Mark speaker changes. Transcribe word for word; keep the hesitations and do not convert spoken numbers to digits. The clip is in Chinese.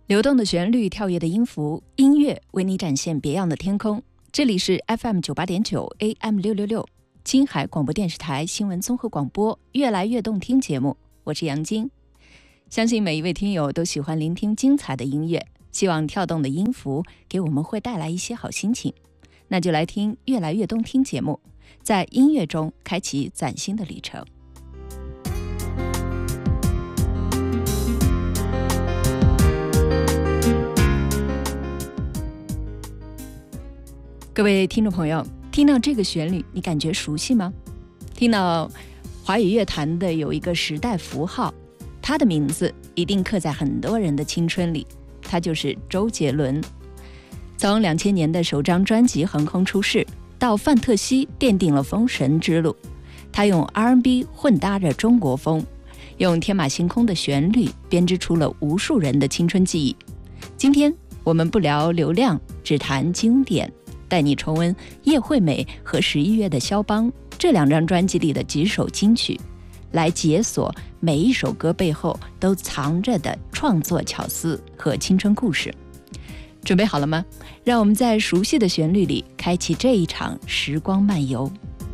Speaker 1: 流动的旋律，跳跃的音符，音乐为你展现别样的天空。这里是 F M 九八点九 A M 六六六，金海广播电视台新闻综合广播，越来越动听节目，我是杨晶。相信每一位听友都喜欢聆听精彩的音乐，希望跳动的音符给我们会带来一些好心情。那就来听越来越动听节目，在音乐中开启崭新的旅程。各位听众朋友，听到这个旋律，你感觉熟悉吗？听到华语乐坛的有一个时代符号，他的名字一定刻在很多人的青春里，他就是周杰伦。从两千年的首张专辑横空出世，到范特西奠定了封神之路，他用 R and B 混搭着中国风，用天马行空的旋律编织出了无数人的青春记忆。今天我们不聊流量，只谈经典，带你重温叶惠美和十一月的肖邦这两张专辑里的几首金曲，来解锁每一首歌背后都藏着的创作巧思和青春故事。准备好了吗？让我们在熟悉的旋律里开启这一场时光漫游。